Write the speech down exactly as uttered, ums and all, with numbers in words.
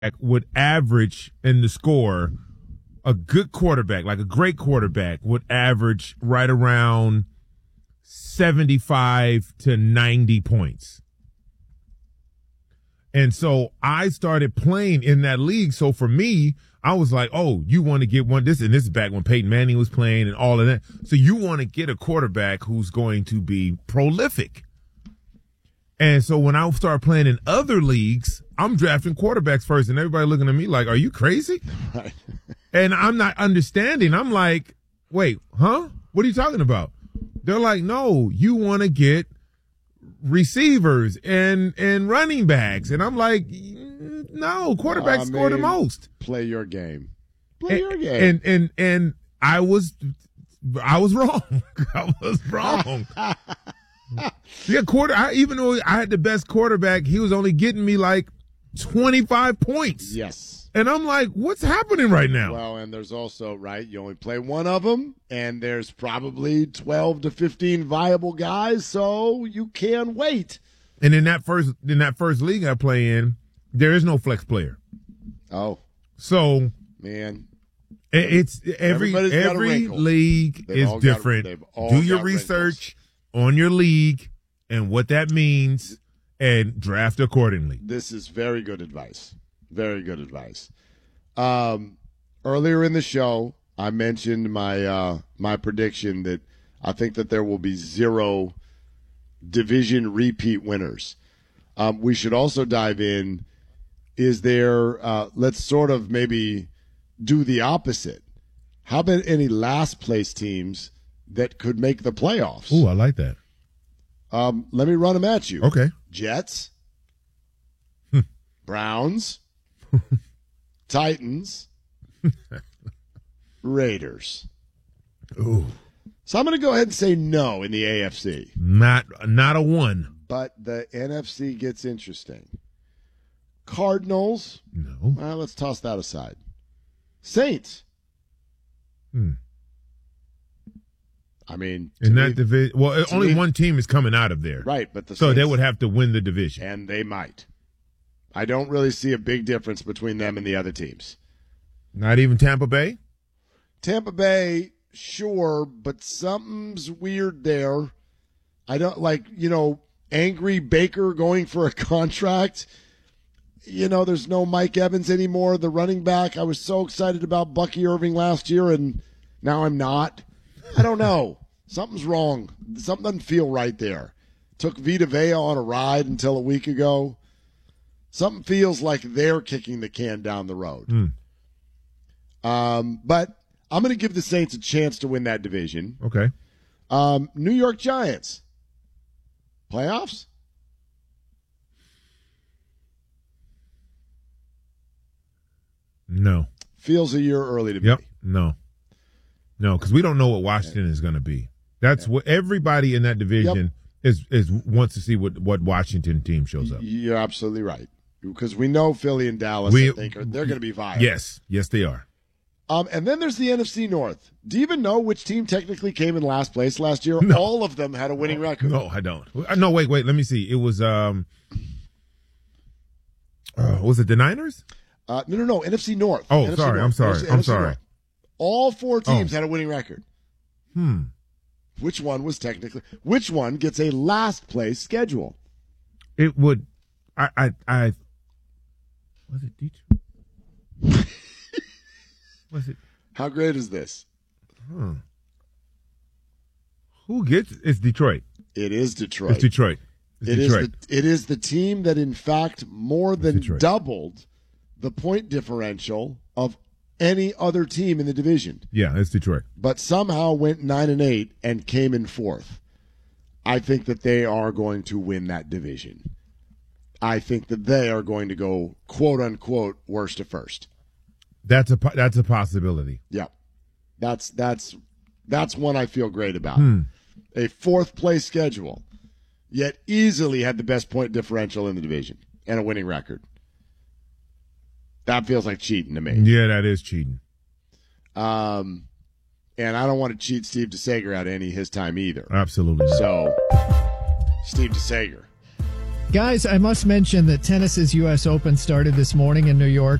would average in the score, a good quarterback, like a great quarterback, would average right around seventy-five to ninety points. And so I started playing in that league. So for me, I was like, oh, you want to get one, this, and this is back when Peyton Manning was playing and all of that. So you want to get a quarterback who's going to be prolific. And so when I start playing in other leagues, I'm drafting quarterbacks first, and everybody looking at me like, are you crazy? Right. And I'm not understanding. I'm like, wait, huh? What are you talking about? They're like, no, you want to get receivers and and running backs. And I'm like, no, quarterbacks I score the mean, most. Play your game. Play And, your game. and and and I was I was wrong. I was wrong. Yeah, quarter. I, even though I had the best quarterback, he was only getting me like twenty-five points. Yes. And I'm like, what's happening right now? Well, and there's also, right, you only play one of them, and there's probably twelve to fifteen viable guys, so you can wait. And in that first in that first league I play in, there is no flex player. Oh. So, man. It's every Everybody's got a every wrinkle. league They've is all got- different. they've all Do your got research on your league and what that means and draft accordingly. This is very good advice. Very good advice. Um, earlier in the show, I mentioned my uh, my prediction that I think that there will be zero division repeat winners. Um, we should also dive in. Is there, uh, let's sort of maybe do the opposite. How about any last place teams that could make the playoffs? Ooh, I like that. Um, let me run them at you. Okay. Jets, Browns, Titans, Raiders. Ooh. So I'm going to go ahead and say no in the A F C. Not not a one. But the N F C gets interesting. Cardinals. No. Well, let's toss that aside. Saints. Hmm. I mean, In to that me- division, well, to only me- one team is coming out of there. right, but the So they Saints- would have to win the division. and they might. I don't really see a big difference between them and the other teams. Not even Tampa Bay? Tampa Bay, sure, but something's weird there. I don't like, you know, angry Baker going for a contract. You know, there's no Mike Evans anymore, the running back. I was so excited about Bucky Irving last year, and now I'm not. I don't know. Something's wrong. Something doesn't feel right there. Took Vita Vea on a ride until a week ago. Something feels like they're kicking the can down the road. Mm. Um, but I'm going to give the Saints a chance to win that division. Okay. Um, New York Giants. Playoffs? No. Feels a year early to Yep. me. No. No, because we don't know what Washington is going to be. That's what everybody in that division is is wants to see what, what Washington team shows up. You're absolutely right. Because we know Philly and Dallas, We- I think, are, they're going to be viable. Yes. Yes, they are. Um, and then there's the N F C North. Do you even know which team technically came in last place last year? No. All of them had a winning record. No, I don't. Uh, No, wait, wait. Let me see. It was, um, uh, was it the Niners? Uh, no, no, no. N F C North. Oh, N F C sorry. North. I'm sorry. N F C I'm sorry. North. All four teams Oh. had a winning record. Hmm. Which one was technically? Which one gets a last place schedule? It would, I, I, I, was it Detroit? Was it? How great is this? Huh. Who gets? It's Detroit. It is Detroit. It's Detroit. It's It is Detroit. the, it is the team that, in fact, more than Detroit. doubled the point differential of any other team in the division, Yeah, it's Detroit. but somehow went nine and eight and came in fourth. I think that they are going to win that division. I think that they are going to go quote unquote worst to first. That's a po- that's a possibility. Yeah, that's that's that's one I feel great about. Hmm. A fourth place schedule, yet easily had the best point differential in the division and a winning record. That feels like cheating to me. Yeah, that is cheating. Um, and I don't want to cheat Steve DeSager out of any of his time either. Absolutely. So, Steve DeSager, Guys, I must mention that tennis's U S Open started this morning in New York.